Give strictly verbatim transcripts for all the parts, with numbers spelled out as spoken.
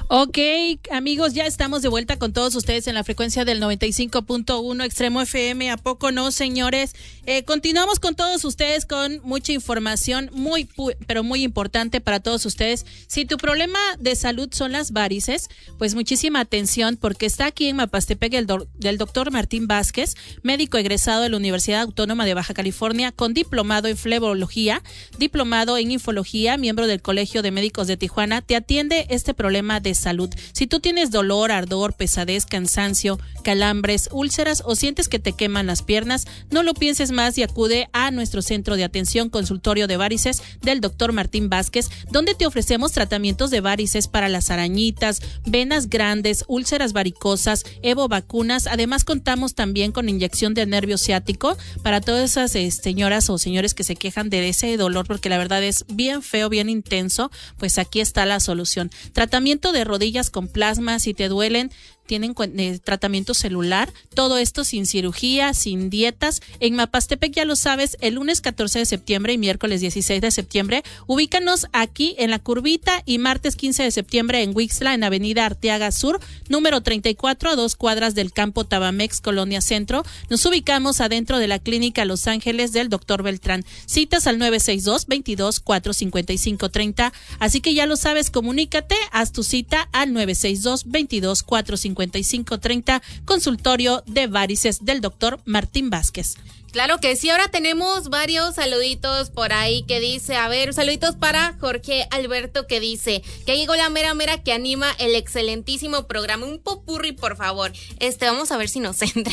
Ok, amigos, ya estamos de vuelta con todos ustedes en la frecuencia del noventa y cinco punto uno Extremo F M. ¿A poco no, señores? Eh, continuamos con todos ustedes con mucha información muy, pero muy importante para todos ustedes. Si tu problema de salud son las varices, pues muchísima atención, porque está aquí en Mapastepec el do, del doctor Martín Vázquez, médico egresado de la Universidad Autónoma de Baja California, con diplomado en flebología, diplomado en infología, miembro del Colegio de Médicos de Tijuana. Te atiende este problema de salud. Si tú tienes dolor, ardor, pesadez, cansancio, calambres, úlceras o sientes que te queman las piernas, no lo pienses más y acude a nuestro centro de atención consultorio de varices del doctor Martín Vázquez, donde te ofrecemos tratamientos de varices para las arañitas, venas grandes, úlceras varicosas, evo vacunas. Además contamos también con inyección de nervio ciático para todas esas eh, señoras o señores que se quejan de ese dolor, porque la verdad es bien feo, bien intenso. Pues aquí está la solución. Tratamiento de rodillas con plasma, si te duelen, tienen eh, tratamiento celular, todo esto sin cirugía, sin dietas. En Mapastepec, ya lo sabes, el lunes catorce de septiembre y miércoles dieciséis de septiembre, ubícanos aquí en La Curvita, y martes quince de septiembre en Wixla, en Avenida Arteaga Sur, número treinta y cuatro, a dos cuadras del Campo Tabamex, Colonia Centro. Nos ubicamos adentro de la Clínica Los Ángeles del doctor Beltrán. Citas al nueve seis dos, veintidós, cuatro cincuenta y cinco, treinta. Así que ya lo sabes, comunícate, haz tu cita al nueve seis dos, veintidós, cuatro cincuenta y cinco, treinta, consultorio de varices del doctor Martín Vázquez. Claro que sí, ahora tenemos varios saluditos por ahí que dice, a ver, saluditos para Jorge Alberto, que dice que llegó la mera mera que anima el excelentísimo programa. Un popurrí, por favor. Este, vamos a ver si nos entra.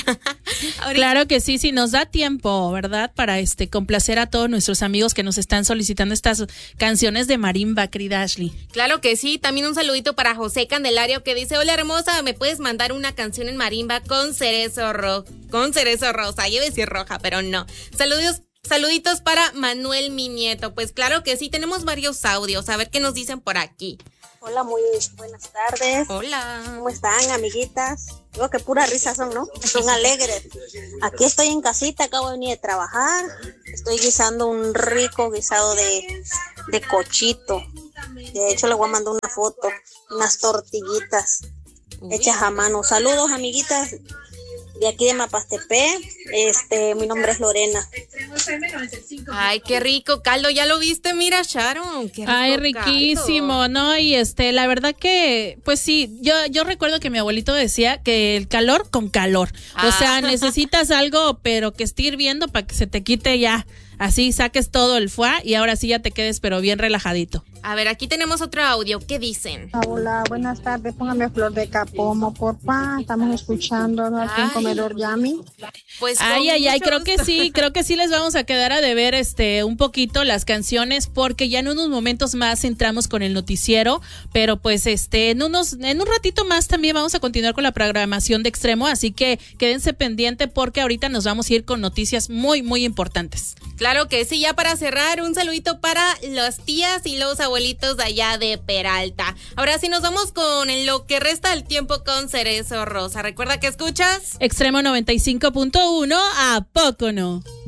Claro que sí, si nos da tiempo, ¿verdad? Para este complacer a todos nuestros amigos que nos están solicitando estas canciones de marimba, querida Ashley. Claro que sí, también un saludito para José Candelario, que dice, hola hermosa, ¿me puedes mandar una canción en marimba con cerezo rojo? Con cerezo rosa, yo iba a decir roja, pero no. Saludos, saluditos para Manuel, mi nieto. Pues claro que sí, tenemos varios audios. A ver qué nos dicen por aquí. Hola, muy buenas tardes. Hola. ¿Cómo están, amiguitas? Digo que pura risa son, ¿no? Son alegres. Aquí estoy en casita, acabo de venir de trabajar. Estoy guisando un rico guisado de, de cochito. De hecho, le voy a mandar una foto. Unas tortillitas hechas a mano. Saludos, amiguitas. De aquí de Mapastepec, este, mi nombre es Lorena. Ay, qué rico caldo, ya lo viste, mira, Sharon, qué rico. Ay, riquísimo, caldo. ¿No? Y este, la verdad que, pues sí, yo, yo recuerdo que mi abuelito decía que el calor con calor. Ah. O sea, necesitas algo, pero que esté hirviendo para que se te quite ya. Así saques todo el foie y ahora sí ya te quedes, pero bien relajadito. A ver, aquí tenemos otro audio. ¿Qué dicen? Hola, buenas tardes. Póngame Flor de Capomo, porfa. Estamos escuchando aquí en Comedor Yami. Pues ay, ay, ay, creo que sí, creo que sí les vamos a quedar a deber este un poquito las canciones, porque ya en unos momentos más entramos con el noticiero, pero pues este en unos en un ratito más también vamos a continuar con la programación de Extremo, así que quédense pendiente porque ahorita nos vamos a ir con noticias muy, muy importantes. Claro que sí, ya para cerrar, un saludito para las tías y los abuelitos de allá de Peralta. Ahora sí nos vamos con en lo que resta del tiempo con Cerezo Rosa. Recuerda que escuchas Extremo noventa y cinco punto uno, ¿a poco no?